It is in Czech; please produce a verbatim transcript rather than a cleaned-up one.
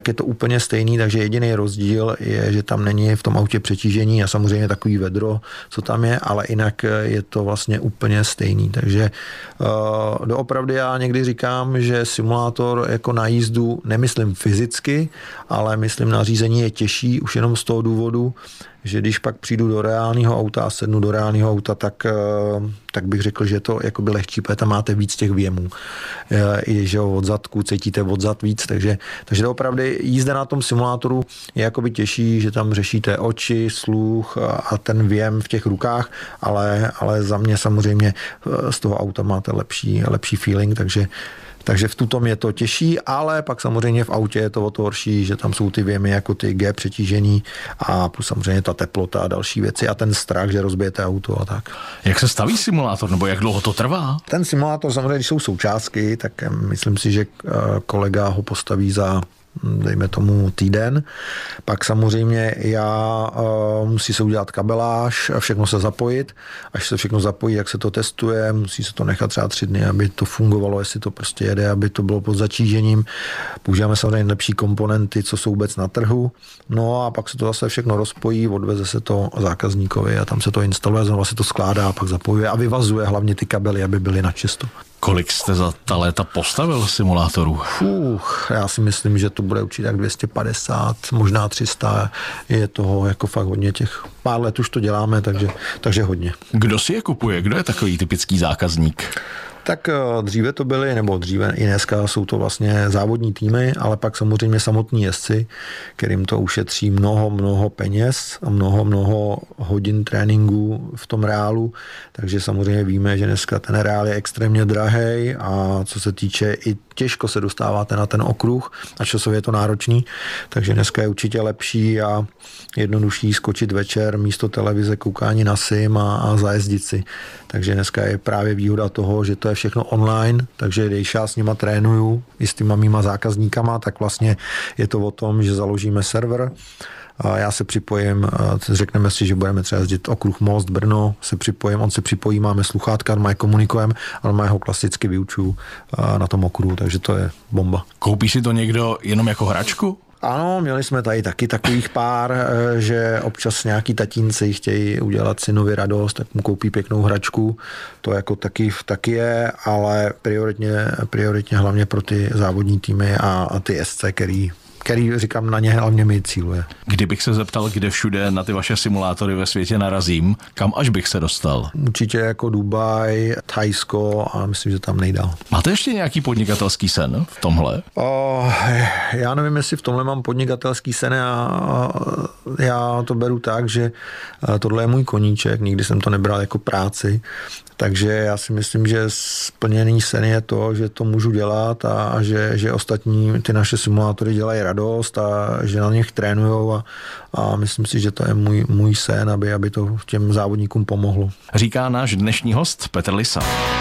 Je to úplně stejný, takže jediný rozdíl je, že tam není v tom autě přetížení a samozřejmě takový vedro, co tam je, ale jinak je to vlastně úplně stejný. Takže uh, doopravdy já někdy říkám, že simulátor jako na jízdu nemyslím fyzicky, ale myslím na řízení je těžší už jenom z toho důvodu, že když pak přijdu do reálného auta a sednu do reálného auta, tak, tak bych řekl, že je to jakoby lehčí, protože tam máte víc těch věmů. I že od zadku cítíte od zad víc, takže, takže opravdu jízda na tom simulátoru je jakoby těžší, že tam řešíte oči, sluch a ten věm v těch rukách, ale, ale za mě samozřejmě z toho auta máte lepší, lepší feeling, takže Takže v tutom je to těžší, ale pak samozřejmě v autě je to o to horší, že tam jsou ty věmy jako ty G přetížení a plus samozřejmě ta teplota a další věci a ten strach, že rozbijete auto a tak. Jak se staví simulátor, nebo jak dlouho to trvá? Ten simulátor samozřejmě, když jsou součástky, tak myslím si, že kolega ho postaví za dejme tomu týden. Pak samozřejmě já uh, musí se udělat kabeláž a všechno se zapojit. Až se všechno zapojí, jak se to testuje, musí se to nechat třeba tři dny, aby to fungovalo, jestli to prostě jede, aby to bylo pod zatížením. Používáme samozřejmě lepší komponenty, co jsou vůbec na trhu. No a pak se to zase všechno rozpojí, odveze se to zákazníkovi a tam se to instaluje, znovu se to skládá a pak zapojuje a vyvazuje hlavně ty kabely, aby byly na čisto. Kolik jste za ta léta postavil simulátorů? Fuh, já si myslím, že to bude určitě tak dvě stě padesát, možná tři sta. Je toho jako fakt hodně, těch pár let už to děláme, takže, takže hodně. Kdo si je kupuje? Kdo je takový typický zákazník? Tak dříve to byly, nebo dříve i dneska jsou to vlastně závodní týmy, ale pak samozřejmě samotní jezdci, kterým to ušetří mnoho, mnoho peněz a mnoho, mnoho hodin tréninku v tom reálu. Takže samozřejmě víme, že dneska ten reál je extrémně drahej a co se týče i těžko se dostáváte na ten okruh a časově je to náročný. Takže dneska je určitě lepší a jednodušší skočit večer místo televize, koukání na sim a, a zajezdit si. Takže dneska je právě výhoda toho, že to je všechno online, takže když já s nima trénuju i s těma mýma zákazníkama, tak vlastně je to o tom, že založíme server, a já se připojím, řekneme si, že budeme třeba jezdit okruh Most Brno, se připojím, on se připojí, máme sluchátka, normálně komunikujeme, ale má ho klasicky vyučuju na tom okruhu, takže to je bomba. Koupí si to někdo jenom jako hračku? Ano, měli jsme tady taky takových pár, že občas nějaký tatínci chtějí udělat synovi radost, tak mu koupí pěknou hračku. To jako taky, taky je, ale prioritně, prioritně hlavně pro ty závodní týmy a, a ty jezdce, který který, říkám, na ně hlavně mi cíluje. Kdybych se zeptal, kde všude na ty vaše simulátory ve světě narazím, kam až bych se dostal? Určitě jako Dubaj, Thajsko a myslím, že tam nejdál. Máte ještě nějaký podnikatelský sen v tomhle? O, já nevím, jestli v tomhle mám podnikatelský sen a já to beru tak, že tohle je můj koníček, nikdy jsem to nebral jako práci. Takže já si myslím, že splněný sen je to, že to můžu dělat a, a že, že ostatní ty naše simulátory dělají radost a že na nich trénujou a, a myslím si, že to je můj, můj sen, aby, aby to těm závodníkům pomohlo. Říká náš dnešní host Petr Lisa.